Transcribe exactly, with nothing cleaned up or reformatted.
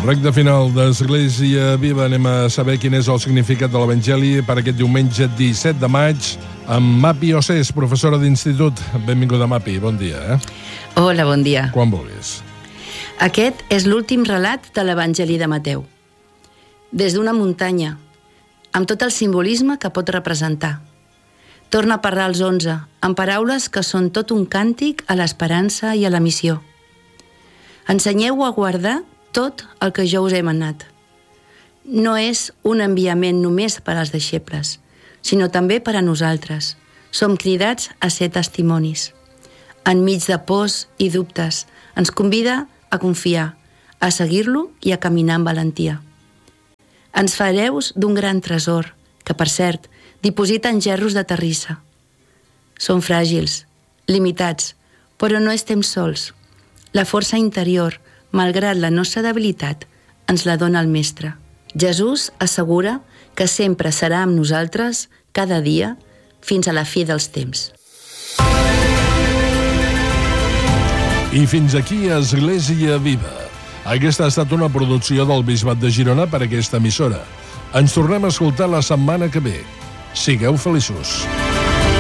Recte final d'Església Viva. Anem a saber quin és el significat de l'Evangeli per aquest diumenge disset de maig amb Mapi Océs, professora d'institut. Benvinguda, Mapi, bon dia. Eh? Hola, bon dia. Quan vulguis. Aquest és l'últim relat de l'Evangeli de Mateu. Des d'una muntanya, amb tot el simbolisme que pot representar. Torna a parlar als onze, amb paraules que són tot un càntic a l'esperança i a la missió. Ensenyeu a guardar tot el que jo us he manat. No és un enviament només per als deixebles, sinó també per a nosaltres. Som cridats a ser testimonis. Enmig de pors i dubtes, ens convida a confiar, a seguir-lo i a caminar amb valentia. Ens fareu d'un gran tresor, que, per cert, diposita en gerros de terrissa. Som fràgils, limitats, però no estem sols. La força interior, malgrat la nostra debilitat, ens la dona el Mestre. Jesús assegura que sempre serà amb nosaltres, cada dia, fins a la fi dels temps. I fins aquí Església Viva. Aquesta ha estat una producció del Bisbat de Girona per aquesta emissora. Ens tornem a escoltar la setmana que ve. Sigueu feliços.